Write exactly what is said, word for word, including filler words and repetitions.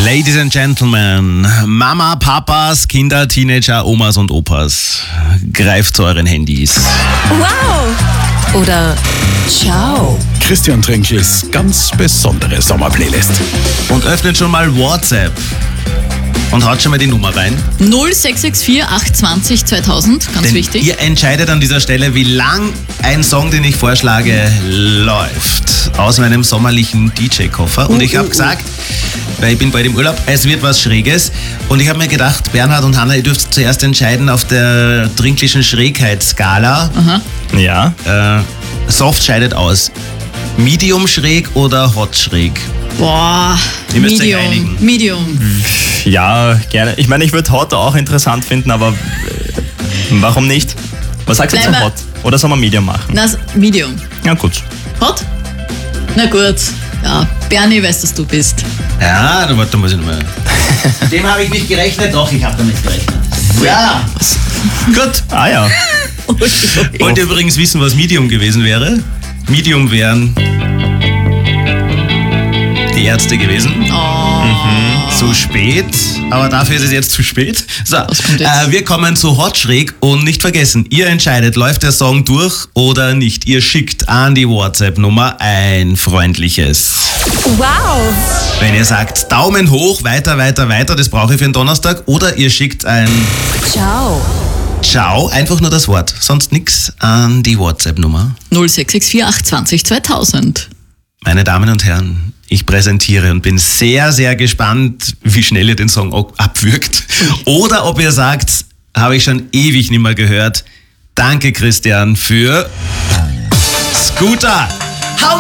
Ladies and Gentlemen, Mama, Papas, Kinder, Teenager, Omas und Opas, greift zu euren Handys. Wow! Oder ciao. Christian Trinkls ganz besondere Sommerplaylist. Und öffnet schon mal WhatsApp. Und haut schon mal die Nummer rein. null sechs sechs vier acht zwei null zweitausend, ganz Denn wichtig. ihr entscheidet an dieser Stelle, wie lang ein Song, den ich vorschlage, läuft. Aus meinem sommerlichen D J-Koffer. Und ich habe gesagt, weil ich bin bald im Urlaub, es wird was Schräges. Und ich habe mir gedacht, Bernhard und Hanna, ihr dürft zuerst entscheiden auf der trinklischen Schrägheitsskala. Aha. Ja. Äh, Soft scheidet aus. Medium schräg oder Hot schräg? Boah, Ihr müsst euch Medium. einigen. Medium. Ja, gerne. Ich meine, ich würde Hot auch interessant finden, aber äh, warum nicht? Was sagst du Bleib zu mal- Hot? Oder soll man Medium machen? Na, Medium. Ja, gut. Hot? Na gut. Ja, Bernie, weißt, dass du bist. Ja, da, warte, da muss ich nochmal. Dem habe ich nicht gerechnet, doch, ich habe damit gerechnet. Ja. Gut. Ah ja. Wollt ihr übrigens wissen, was Medium gewesen wäre? Medium wären die Ärzte gewesen. Oh. Zu spät, aber dafür ist es jetzt zu spät. So, kommt jetzt? äh, wir kommen zu Hot Schräg und nicht vergessen, ihr entscheidet, läuft der Song durch oder nicht. Ihr schickt an die WhatsApp-Nummer ein freundliches. Wow! Wenn ihr sagt, Daumen hoch, weiter, weiter, weiter, das brauche ich für den Donnerstag. Oder ihr schickt ein Ciao. Ciao, einfach nur das Wort, sonst nix, an die WhatsApp-Nummer. null sechs sechs vier acht zwei null zweitausend. Meine Damen und Herren, ich präsentiere und bin sehr, sehr gespannt, wie schnell ihr den Song auch abwürgt. Oder ob ihr sagt, habe ich schon ewig nicht mehr gehört. Danke, Christian, für Scooter.